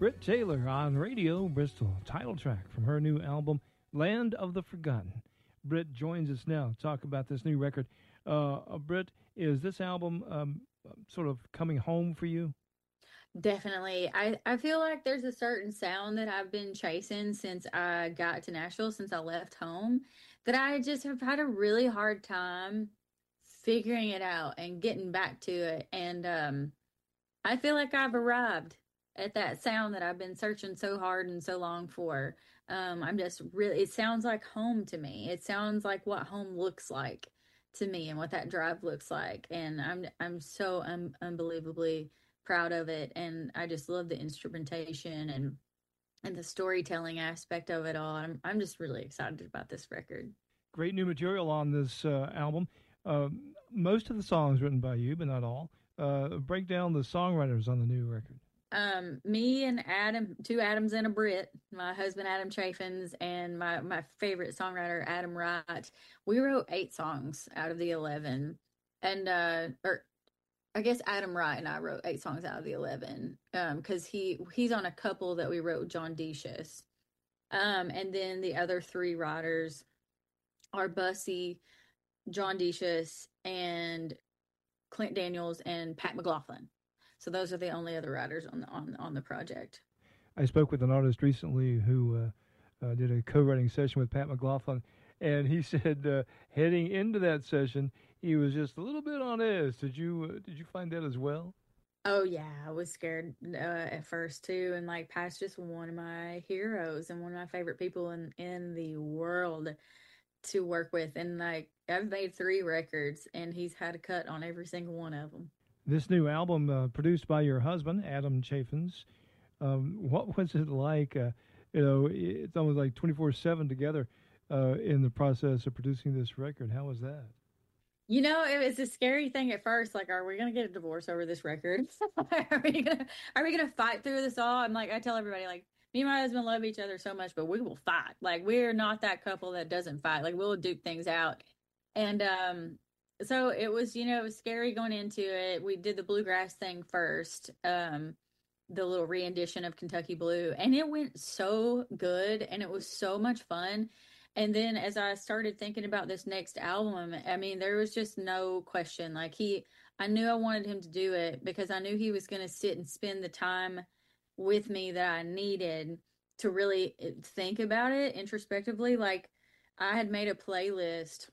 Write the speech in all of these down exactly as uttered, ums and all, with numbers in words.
Britt Taylor on Radio Bristol, title track from her new album, Land of the Forgotten. Britt joins us now to talk about this new record. Uh, uh, Britt, is this album um, sort of coming home for you? Definitely. I, I feel like there's a certain sound that I've been chasing since I got to Nashville, since I left home, that I just have had a really hard time figuring it out and getting back to it. And um, I feel like I've arrived at that sound that I've been searching so hard and so long for. Um, I'm just really, it sounds like home to me. It sounds like what home looks like to me and what that drive looks like. And I'm, I'm so un- unbelievably proud of it. And I just love the instrumentation and, and the storytelling aspect of it all. I'm, I'm just really excited about this record. Great new material on this uh, album. Uh, most of the songs written by you, but not all. Uh, break down the songwriters on the new record. Um, me and Adam, two Adams and a Brit, my husband Adam Chaffins and my my favorite songwriter Adam Wright. We wrote eight songs out of the eleven, and uh, or I guess Adam Wright and I wrote eight songs out of the eleven. Um, because he he's on a couple that we wrote with John Decius. Um, and then the other three writers are Bussy, John Decius, and Clint Daniels and Pat McLaughlin. So those are the only other writers on the on on the project. I spoke with an artist recently who uh, uh, did a co-writing session with Pat McLaughlin, and he said uh, heading into that session, he was just a little bit on edge. Did you uh, did you find that as well? Oh yeah, I was scared uh, at first too, and like Pat's just one of my heroes and one of my favorite people in in the world to work with. And like I've made three records, and he's had a cut on every single one of them. This new album, uh, produced by your husband, Adam Chaffins, um, what was it like? Uh, you know, it's almost like twenty-four seven together uh, in the process of producing this record. How was that? You know, it was a scary thing at first. Like, are we gonna get a divorce over this record? are we gonna are we gonna fight through this all? I'm like, I tell everybody, like, me and my husband love each other so much, but we will fight. Like, we're not that couple that doesn't fight. Like, we'll duke things out. And um, so it was, you know, it was scary going into it. We did the bluegrass thing first, um, the little rendition of Kentucky Blue, and it went so good, and it was so much fun. And then as I started thinking about this next album, I mean, there was just no question. Like he, I knew I wanted him to do it because I knew he was going to sit and spend the time with me that I needed to really eh, think about it introspectively. Like I had made a playlist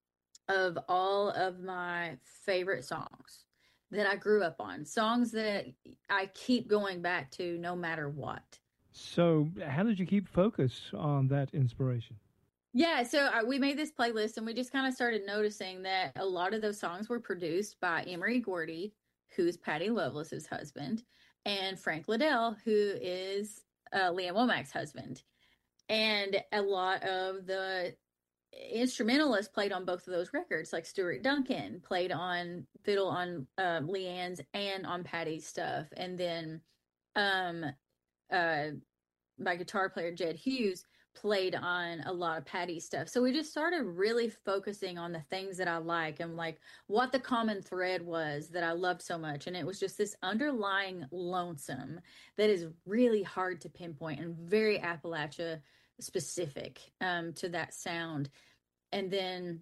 of all of my favorite songs that I grew up on, songs that I keep going back to no matter what. So, how did you keep focus on that inspiration? Yeah, so uh, we made this playlist and we just kind of started noticing that a lot of those songs were produced by Emery Gordy, who's Patty Loveless's husband, and Frank Liddell, who is uh, Leanne Womack's husband. And a lot of the instrumentalists played on both of those records, like Stuart Duncan played on fiddle on um, Leanne's and on Patty's stuff. And then um, uh, my guitar player, Jed Hughes, played on a lot of Patty's stuff. So we just started really focusing on the things that I like and like what the common thread was that I loved so much. And it was just this underlying lonesome that is really hard to pinpoint and very Appalachia specific um, to that sound. And then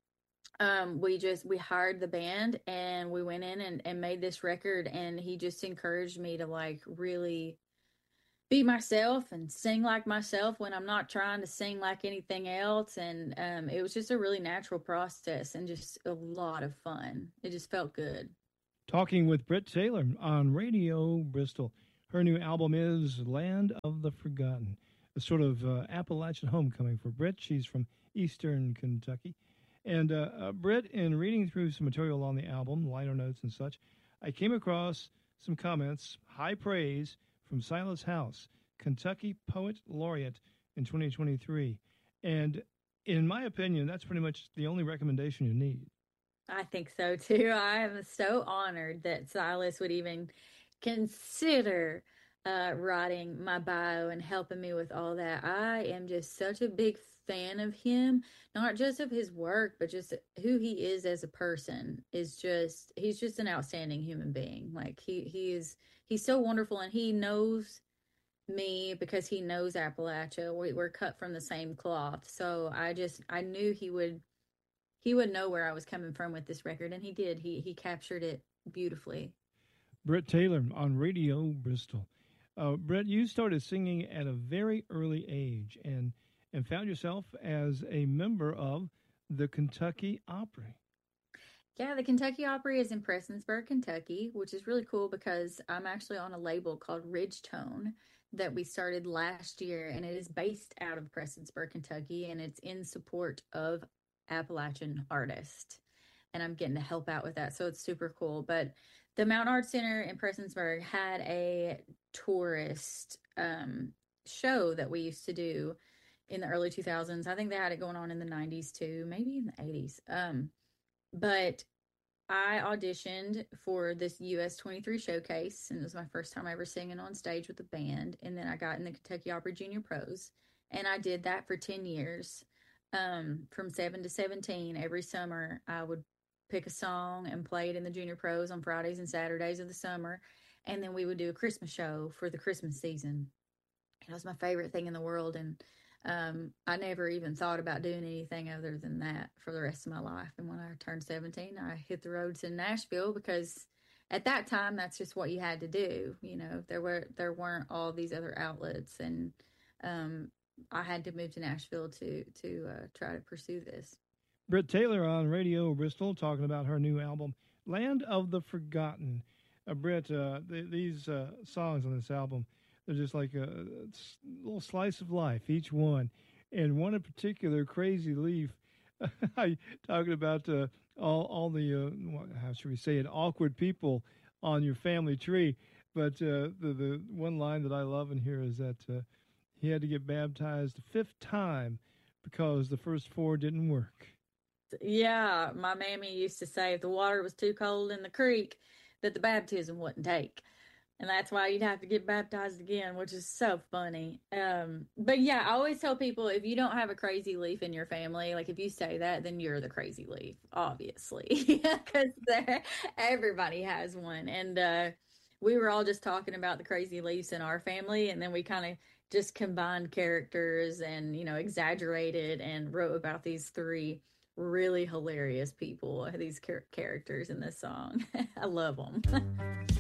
um, we just, we hired the band and we went in and, and made this record. And he just encouraged me to like really be myself and sing like myself when I'm not trying to sing like anything else. And um, it was just a really natural process and just a lot of fun. It just felt good. Talking with Britt Taylor on Radio Bristol. Her new album is Land of the Forgotten, a sort of uh, Appalachian homecoming for Britt. She's from Eastern Kentucky. And uh, uh, Britt, in reading through some material on the album, liner notes and such, I came across some comments, high praise from Silas House, Kentucky Poet Laureate in twenty twenty-three. And in my opinion, that's pretty much the only recommendation you need. I think so too. I am so honored that Silas would even consider uh, writing my bio and helping me with all that. I am just such a big fan of him, not just of his work, but just who he is as a person. Is just he's just an outstanding human being. Like he he is he's so wonderful, and he knows me because he knows Appalachia. We, we're cut from the same cloth. So I just, I knew he would, he would know where I was coming from with this record. And he did. He, he captured it beautifully. Brett Taylor on Radio Bristol. Uh, Brett, you started singing at a very early age and, and found yourself as a member of the Kentucky Opry. Yeah, the Kentucky Opry is in Prestonsburg, Kentucky, which is really cool because I'm actually on a label called Ridgetone that we started last year, and it is based out of Prestonsburg, Kentucky, and it's in support of Appalachian artists. And I'm getting to help out with that, so it's super cool. But the Mountain Arts Center in Prestonsburg had a tourist um, show that we used to do in the early two thousands. I think they had it going on in the nineties too, maybe in the eighties. Um, but I auditioned for this U S twenty-three showcase, and it was my first time ever singing on stage with a band. And then I got in the Kentucky Opry Junior Pros, and I did that for ten years. Um, from seven to seventeen, every summer I would pick a song and play it in the Junior Pros on Fridays and Saturdays of the summer. And then we would do a Christmas show for the Christmas season. It was my favorite thing in the world. And um, I never even thought about doing anything other than that for the rest of my life. And when I turned seventeen, I hit the roads in Nashville because at that time, that's just what you had to do. You know, there were, there weren't all these other outlets, and um, I had to move to Nashville to, to uh, try to pursue this. Brett Taylor on Radio Bristol talking about her new album, Land of the Forgotten. Uh, Brett, uh, th- these uh, songs on this album, they're just like a, a little slice of life, each one. And one in particular, Crazy Leaf, talking about uh, all, all the, uh, how should we say it, awkward people on your family tree. But uh, the, the one line that I love in here is that uh, he had to get baptized the fifth time because the first four didn't work. Yeah, my mammy used to say if the water was too cold in the creek, that the baptism wouldn't take. And that's why you'd have to get baptized again, which is so funny. Um, but yeah, I always tell people, if you don't have a crazy leaf in your family, like if you say that, then you're the crazy leaf, obviously, because everybody has one. And uh, we were all just talking about the crazy leaves in our family, and then we kind of just combined characters and, you know, exaggerated and wrote about these three really hilarious people, these char- characters in this song. I love them.